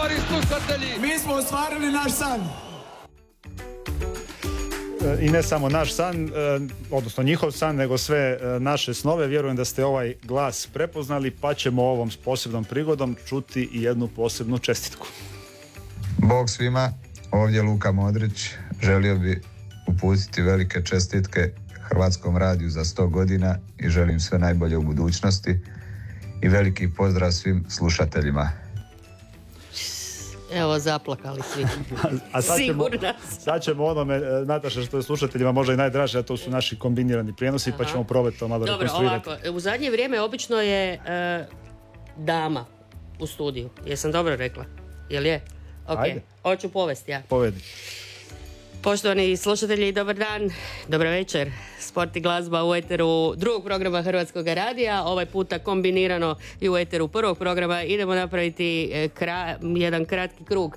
dragi slušatelji. Mi smo ostvarili naš san. I ne samo naš san, odnosno njihov san, nego sve naše snove. Vjerujem da ste ovaj glas prepoznali, pa ćemo ovom posebnom prigodom čuti i jednu posebnu čestitku. Bog svima, ovdje Luka Modrić. Želio bi uputiti velike čestitke Hrvatskom radiju za 100 godina i želim sve najbolje u budućnosti i veliki pozdrav svim slušateljima. Evo, zaplakali svi. A sad ćemo onome, Nataša, što je slušateljima možda i najdraže, a to su naši kombinirani prijenosi, pa ćemo probati to malo rekonstruirati. Dobro, ovako, u zadnje vrijeme obično je dama u studiju. Jesam dobro rekla? Jel je? Ok, hoću povesti ja. Povedi. Poštovani slušatelji, dobar dan, dobar večer. Sport i glazba u eteru drugog programa Hrvatskog radija, ovaj puta kombinirano i u eteru prvog programa. Idemo napraviti jedan kratki krug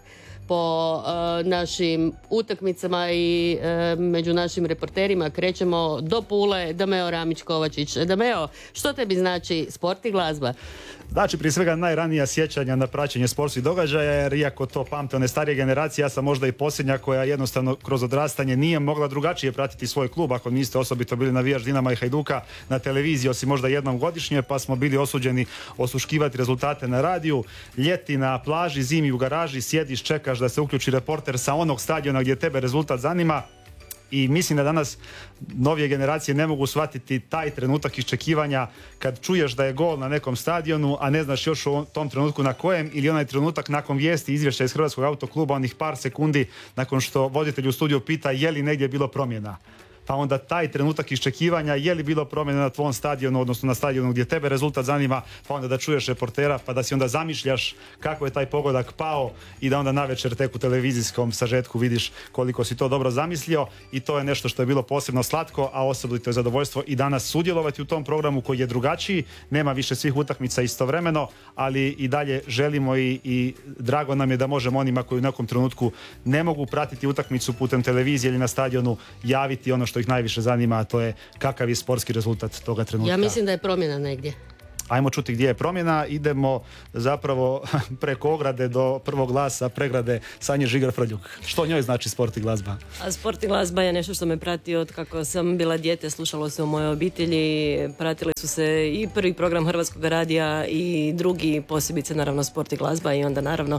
po našim utakmicama i među našim reporterima. Krećemo do Pule. Dameo Ramić-Kovačić. Dameo, što tebi znači sport i glazba? Znači, prije svega najranija sjećanja na praćenje sportskih događaja, jer iako to pamte one starije generacije, ja sam možda i posljednja koja jednostavno kroz odrastanje nije mogla drugačije pratiti svoj klub, ako niste osobito bili navijač Dinama i Hajduka na televiziji, osim možda jednom godišnje, pa smo bili osuđeni osluškivati rezultate na radiju. Ljeti na plaži, zimi u garaži, sjediš, čekaš da se uključi reporter sa onog stadiona gdje tebe rezultat zanima. I mislim da danas novije generacije ne mogu shvatiti taj trenutak iščekivanja kad čuješ da je gol na nekom stadionu, a ne znaš još u tom trenutku na kojem, ili onaj trenutak nakon vijesti izvješća iz Hrvatskog autokluba, onih par sekundi nakon što voditelj u studiju pita je li negdje bilo promjena. Pa onda taj trenutak iščekivanja, je li bilo promjena na tvom stadionu, odnosno na stadionu gdje tebe rezultat zanima, pa onda da čuješ reportera, pa da si onda zamišljaš kako je taj pogodak pao i da onda navečer tek u televizijskom sažetku vidiš koliko si to dobro zamislio, i to je nešto što je bilo posebno slatko, a osobito je zadovoljstvo i danas sudjelovati u tom programu koji je drugačiji, nema više svih utakmica istovremeno, ali i dalje želimo i drago nam je da možemo onima koji u nekom trenutku ne mogu pratiti utakmicu putem televizije ili na stadionu javiti ono što ih najviše zanima, a to je kakav je sportski rezultat toga trenutka. Ja mislim da je promjena negdje. Ajmo čuti gdje je promjena. Idemo zapravo preko ograde do prvog glasa pregrade Sanje Žigar-Frljuk. Što njoj znači sport i glazba? A sport i glazba je nešto što me prati od kako sam bila dijete, slušalo se u mojoj obitelji, pratili su se i prvi program Hrvatskog radija i drugi, posebice naravno sport i glazba, i onda naravno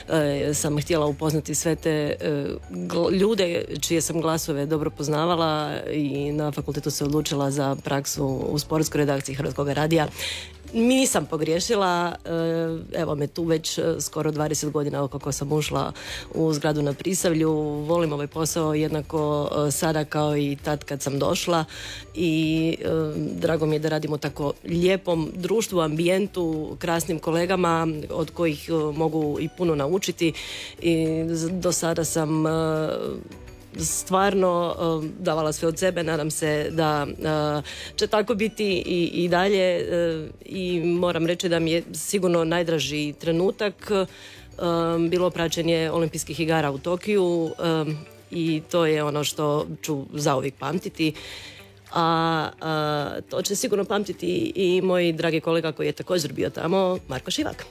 sam htjela upoznati sve te ljude čije sam glasove dobro poznavala i na fakultetu se odlučila za praksu u sportskoj redakciji Hrvatskog radija. Nisam pogriješila, evo me tu već skoro 20 godina kako sam ušla u zgradu na Prisavlju. Volim ovaj posao jednako sada kao i tad kad sam došla i drago mi je da radimo tako lijepom društvu, ambijentu, krasnim kolegama od kojih mogu i puno naučiti, i do sada sam stvarno davala sve od sebe. Nadam se da će tako biti i dalje, i moram reći da mi je sigurno najdraži trenutak bilo praćenje olimpijskih igara u Tokiju, i to je ono što ću zauvijek pamtiti. A to će sigurno pamtiti i moj dragi kolega koji je također bio tamo, Marko Šivak.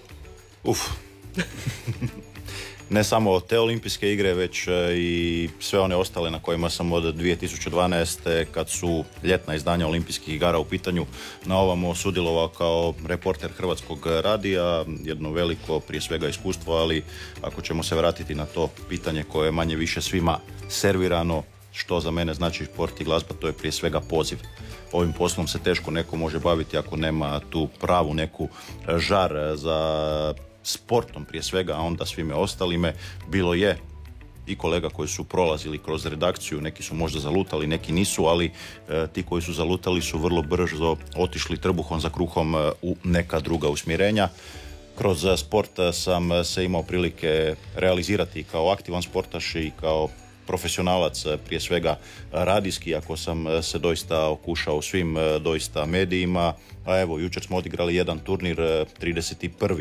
Ne samo te olimpijske igre, već i sve one ostale na kojima sam od 2012. kad su ljetna izdanja olimpijskih igara u pitanju na ovamo sudjelovao kao reporter Hrvatskog radija. Jedno veliko, prije svega, iskustvo, ali ako ćemo se vratiti na to pitanje koje je manje više svima servirano, što za mene znači sport i glazba, to je prije svega poziv. Ovim poslom se teško neko može baviti ako nema tu pravu neku žar za sportom prije svega, a onda svime ostalime. Bilo je i kolega koji su prolazili kroz redakciju, neki su možda zalutali, neki nisu, ali ti koji su zalutali su vrlo brzo otišli trbuhom za kruhom u neka druga usmjerenja. Kroz sport sam se imao prilike realizirati kao aktivan sportaš i kao profesionalac, prije svega radijski, ako sam se doista okušao u svim doista medijima. A evo, jučer smo odigrali jedan turnir, 31.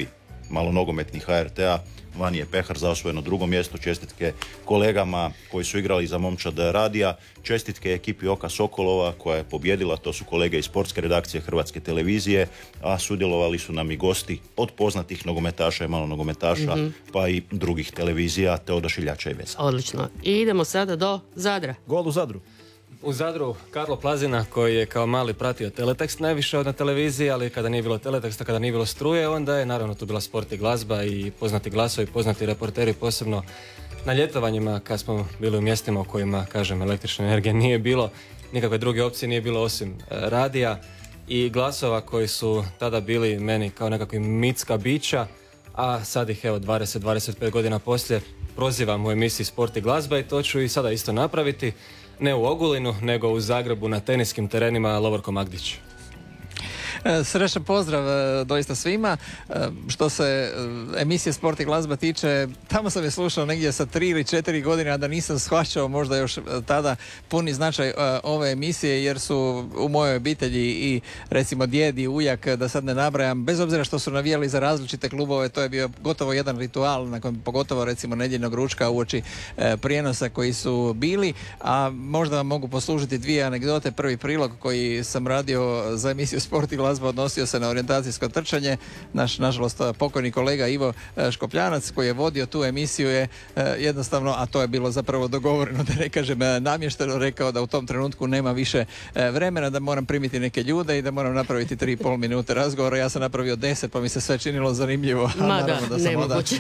malo nogometnih HRT-a. Vani je Pehar za osvojeno drugo mjesto, čestitke kolegama koji su igrali za momčad radija, čestitke ekipi Oka Sokolova koja je pobjedila, to su kolege iz sportske redakcije Hrvatske televizije, a sudjelovali su nam i gosti od poznatih nogometaša i malo nogometaša, pa i drugih televizija, te odašiljača i veza. Odlično. I idemo sada do Zadra. Gol u Zadru. U Zadru Karlo Plazina koji je kao mali pratio teletekst najviše od na televiziji, ali kada nije bilo teleteksta, kada nije bilo struje, onda je naravno tu bila sport i glazba i poznati glasovi, poznati reporteri, posebno na ljetovanjima kad smo bili u mjestima u kojima, kažem, električne energije nije bilo, nikakve druge opcije nije bilo osim radija i glasova koji su tada bili meni kao nekakvi mitska bića, a sad ih evo 20-25 godina poslije prozivam u emisiji Sport i glazba i to ću i sada isto napraviti. Ne u Ogulinu, nego u Zagrebu na teniskim terenima Lovorko Magdić. Srećan pozdrav doista svima. Što se emisije Sport i glazba tiče, tamo sam je slušao negdje sa 3 ili 4 godine, a da nisam shvaćao možda još tada puni značaj ove emisije, jer su u mojoj obitelji i recimo djed i ujak, da sad ne nabrajam, bez obzira što su navijali za različite klubove, to je bio gotovo jedan ritual, nakon pogotovo recimo nedjeljnog ručka uoči prijenosa koji su bili, a možda vam mogu poslužiti dvije anegdote. Prvi prilog koji sam radio za emisiju Sport i glazba odnosio se na orijentacijsko trčanje. Naš, nažalost, pokojni kolega Ivo Škopljanac koji je vodio tu emisiju je jednostavno, a to je bilo zapravo dogovoreno, da ne kažem namješteno, rekao da u tom trenutku nema više vremena, da moram primiti neke ljude i da moram napraviti 3,5 minute razgovora. Ja sam napravio 10, pa mi se sve činilo zanimljivo. Da nemoguće.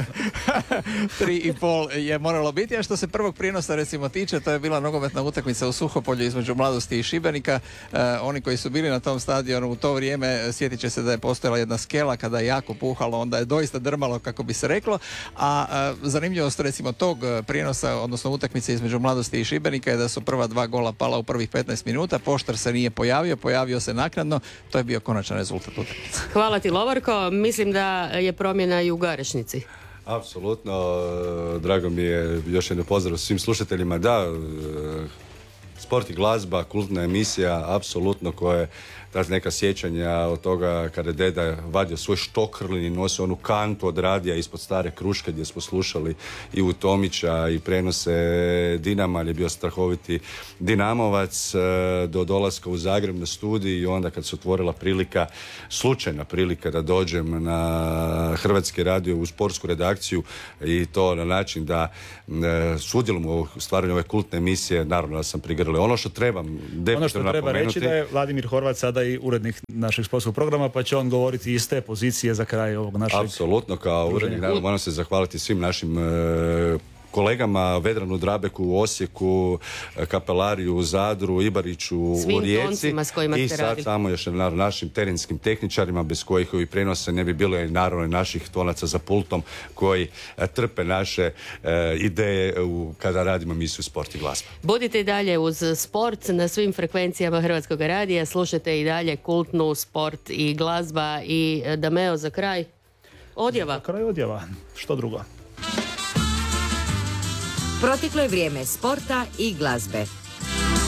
3,5 je moralo biti. A što se prvog prijenosa recimo tiče, to je bila nogometna utakmica u Suhopolju između Mladosti i Šibenika. Oni koji su bili na tom stadionu u to vrijeme, sjetit će se da je postojala jedna skela, kada je jako puhalo, onda je doista drmalo, kako bi se reklo. A zanimljivost recimo tog prijenosa, odnosno utakmice između Mladosti i Šibenika, je da su prva 2 gola pala u prvih 15 minuta. Poštar se nije pojavio se naknadno. To je bio konačan rezultat utakmice. Hvala ti, Lovorko. Mislim da je promjena i u Garešnici. Apsolutno, drago mi je, još jedno pozdrav svim slušateljima. Da, sport i glazba, kultna emisija, apsolutno, koje neka sjećanja od toga kada je deda vadio svoj štokrlin i nosio onu kantu od radija ispod stare kruške gdje smo slušali i u Tomića i prenose Dinama, ali je bio strahoviti Dinamovac, do dolaska u Zagreb na studij i onda kad se otvorila prilika, slučajna prilika da dođem na Hrvatski radio u sportsku redakciju i to na način da sudjelujem u stvaranju ove kultne emisije, naravno da sam prigrlio. Ono što trebam definitivno treba napomenuti, reći da je Vladimir Horvat sada i urednik našeg sportskog programa, pa će on govoriti iz te pozicije za kraj ovog našeg... Apsolutno, kao urednik, naravno, moram se zahvaliti svim našim kolegama, Vedranu Drabeku u Osijeku, Kapelariju u Zadru, Ibariću u Rijeci i sad samo još našim terenskim tehničarima bez kojih ovi prenose ne bi bilo i naravno naših tonaca za pultom koji trpe naše ideje kada radimo emisiju Sport i glazba. Budite i dalje uz sport na svim frekvencijama Hrvatskog radija, slušajte i dalje kultnu Sport i glazba. I Dameo, za kraj odjava. Za kraj odjava, što drugo? Proteklo je vrijeme sporta i glazbe.